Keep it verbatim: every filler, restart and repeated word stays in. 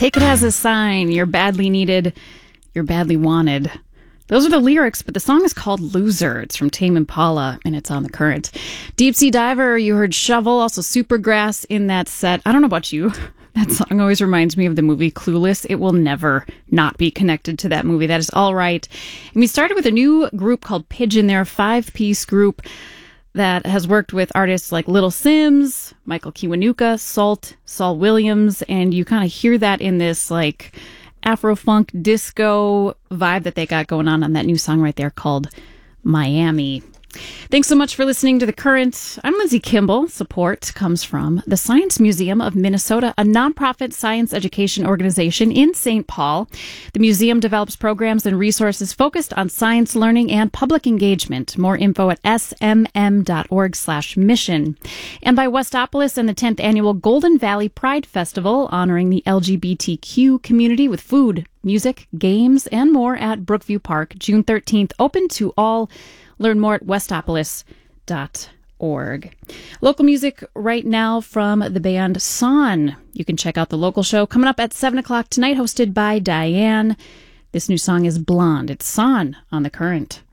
Take it as a sign. You're badly needed. You're badly wanted. Those are the lyrics, but the song is called Loser. It's from Tame Impala, and it's on The Current. Deep Sea Diver, you heard Shovel, also Supergrass in that set. I don't know about you. That song always reminds me of the movie Clueless. It will never not be connected to that movie. That is all right. And we started with a new group called Pigeon. They're a five-piece group that has worked with artists like Little Sims, Michael Kiwanuka, Salt, Saul Williams, and you kind of hear that in this, like, Afro-funk disco vibe that they got going on on that new song right there called Miami. Thanks so much for listening to The Current. I'm Lindsay Kimball. Support comes from the Science Museum of Minnesota, a nonprofit science education organization in Saint Paul. The museum develops programs and resources focused on science learning and public engagement. More info at s m m dot org slash mission. And by Westopolis and the tenth Annual Golden Valley Pride Festival, honoring the L G B T Q community with food, music, games, and more at Brookview Park, June thirteenth. Open to all. Learn more at westopolis dot org. Local music right now from the band Son. You can check out the local show coming up at seven o'clock tonight, hosted by Diane. This new song is Blonde. It's Son on The Current.